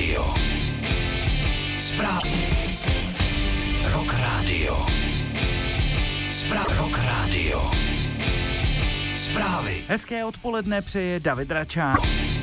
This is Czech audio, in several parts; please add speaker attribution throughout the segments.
Speaker 1: Radio. Rock Radio. Rock Radio. Zprávy.
Speaker 2: Hezké odpoledne přeje David Račák.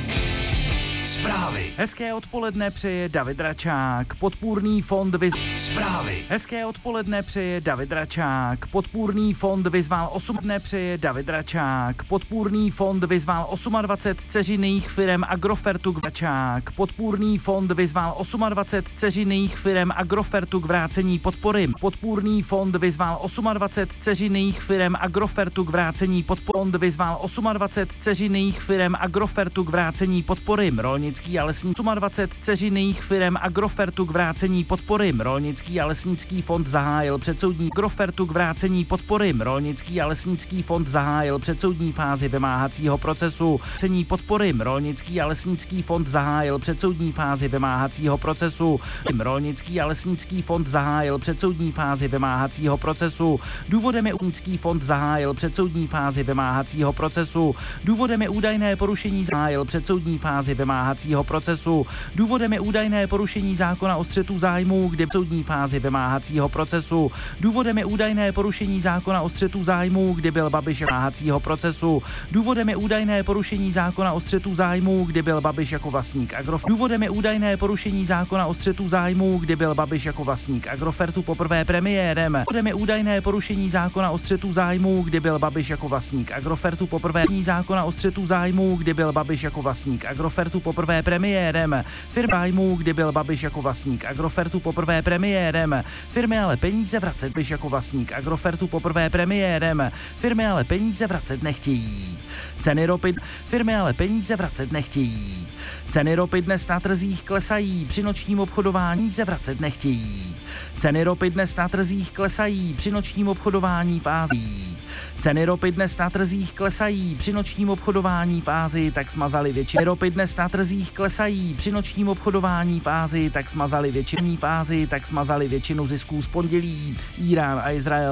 Speaker 1: Zprávy.
Speaker 2: Hezké odpoledne přeje David Račák. Podpůrný fond
Speaker 1: Zprávy.
Speaker 2: Hezké odpoledne přeje David Račák. Podpůrný fond vyzval 8 dne přeje David Račák. Podpůrný fond vyzval 28 dceřiných firem Agrofertu k Račák. Podpůrný fond vyzval 28 dceřiných firem Agrofertu k vrácení podpory. Podpůrný fond vyzval 28 dceřiných firem Agrofertu k vrácení podpory. Fond vyzval 28 dceřiných firem Agrofertu k vrácení podpory. Rolnický a lesní 28 dceřiných firem Agrofertu k vrácení podpory. Rolnický a lesnický fond zahájil předsoudní Agrofertu k vrácení podpory. Rolnický a lesnický fond zahájil předsoudní fázi vymáhacího procesu. Cení podpory. Rolnický a lesnický fond zahájil předsoudní fázi vymáhacího procesu. Rolnický a lesnický fond zahájil předsoudní fázi vymáhacího procesu. Důvodem je Rolnický fond zahájil předsoudní fázi vymáhacího procesu. Důvodem je údajné porušení zahájil předsoudní fázi vymáhacího procesu. Důvodem je údajné porušení zákona o střetu zájmů, kdy soudní fázi vymáhacího procesu. Důvodem je údajné porušení zákona o střetu zájmů, kdy byl Babiš vymáhacího procesu. Důvodem je údajné porušení zákona o střetu zájmů, kdy byl Babiš jako vlastník Agrofertu. Důvodem je údajné porušení zákona o střetu zájmů, kdy byl Babiš jako vlastník Agrofertu poprvé premiérem. Důvodem je údajné porušení zákona o střetu zájmů, kdy byl Babiš jako vlastník Agrofertu poprvé zákona o střetu zájmů, kdy byl Babiš jako vlastník Agrofertu poprvé premiérem. Firma zájmů, kdy byl Babiš jako vlastník Agrofertu poprvé premiérem. Firmy ale peníze vracet Babiš jako vlastník Agrofertu poprvé premiérem. Firmy ale peníze vracet nechtějí. Ceny ropy. Firmy ale peníze vracet nechtějí. Ceny ropy dnes na trzích klesají, při nočním obchodování se vracet nechtějí. Ceny ropy dnes na trzích klesají, při nočním obchodování v Ázii. Ceny ropy dnes na trzích klesají, při nočním obchodování v Ázii, tak smazali většinu. Ropy dnes na trzích klesají, při nočním obchodování v Ázii, tak smazali většinu zisků z pondělí. Irán a Izrael